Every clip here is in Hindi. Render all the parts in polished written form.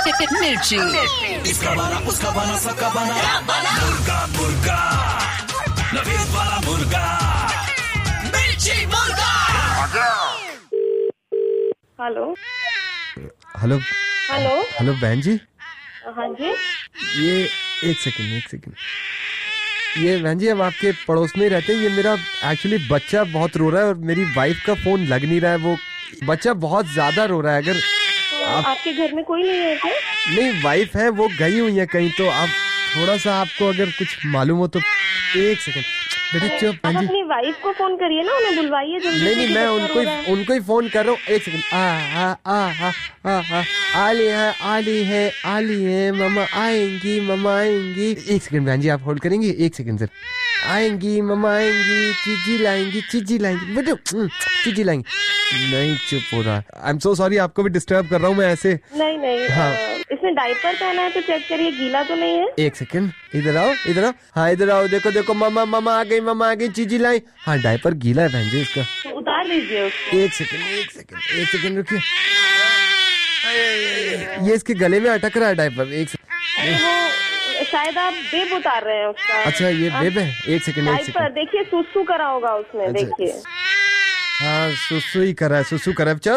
मिर्ची। इसका बना उसका बना सबका बना मुर्गा मुर्गा नवीद वाला मुर्गा मिर्ची मुर्गा। हेलो हेलो हेलो हेलो बहन जी, हाँ जी। ये एक सेकंड ये बहन जी, हम आपके पड़ोस में ही रहते हैं। ये मेरा एक्चुअली बच्चा बहुत रो रहा है और मेरी वाइफ का फोन लग नहीं रहा है। वो बच्चा बहुत ज्यादा रो रहा है। अगर तो आपके घर में कोई नहीं है क्या? नहीं, वाइफ है, वो गई हुई है कहीं। तो आप थोड़ा सा, आपको अगर कुछ मालूम हो तो एक सेकंड बेटा चुप। आप अपनी वाइफ को फोन करिए ना, उन्हें बुलवाइए जल्दी। नहीं, मैं उनको ही फोन कर रहा हूँ। एक सेकंड। आली है मम्मा आएंगी, मम्मा आएंगी। एक सेकंड बहन जी, आप होल्ड करेंगे? एक सेकंड सर। आएंगी मम्मा आएंगी, चीजी लाएंगी बेटो, चीजी लाएंगी। नहीं चुप हो रहा। आई एम सो सॉरी, आपको भी डिस्टर्ब कर रहा हूँ मैं ऐसे। नहीं हाँ। इसने डायपर पहना है तो चेक करिए, गीला तो नहीं है। एक सेकंड, इधर आओ। हाँ इधर आओ, देखो मम्मा आ गई, चीजी लाई। हाँ डायपर गीला है बहन जी इसका। तो उतार दीजिए उसको। एक सेकंड रुकिए। ये इसके गले में अटक रहा है डायपर। एक सेकंड। वो शायद आप बेब उतार रहे हैं उसका। अच्छा ये बेब है। एक सेकंड। डायपर देखिए, सुसु करा होगा उसने। अच्छा। देखिए हाँ सुसु ही करा है, सुसु करा है। चुप।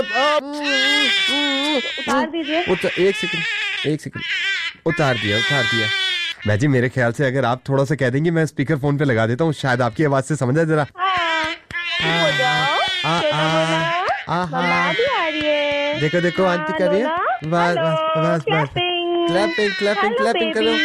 उतार दीजिए। एक सेकंड। उतार दिया। मैं जी, मेरे ख्याल से अगर आप थोड़ा सा कह देंगी, मैं स्पीकर फोन पे लगा देता हूँ, शायद आपकी आवाज से समझ आए जरा। हो जाओ। मम्मा भी आ रही है। देखो आंटी कर रही है। बस क्लैपिंग करो।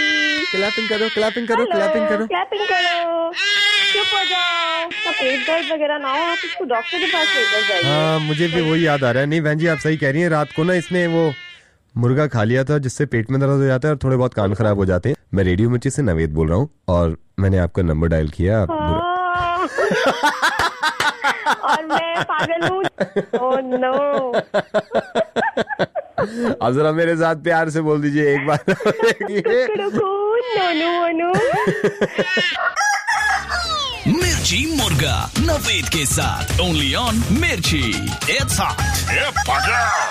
चुप हो जाओ। पेट दर्द वगैरह ना हो, आप इसको डॉक्टर के पास लेकर जाइए। हाँ मुझे भी वही याद आ रहा है। नहीं बहन जी, आप सही कह रही हैं। रात को ना इसने वो मुर्गा खा लिया था, जिससे पेट में दर्द हो जाता है और थोड़े बहुत कान खराब हो जाते हैं। मैं रेडियो मिर्ची से नवेद बोल रहा हूँ और मैंने आपका नंबर डायल किया। और मैं पागल हूँ। Oh no. अब जरा मेरे साथ प्यार से बोल दीजिए एक बार। नो। मिर्ची मुर्गा नवेद के साथ ओनली ऑन मिर्ची। It's hot.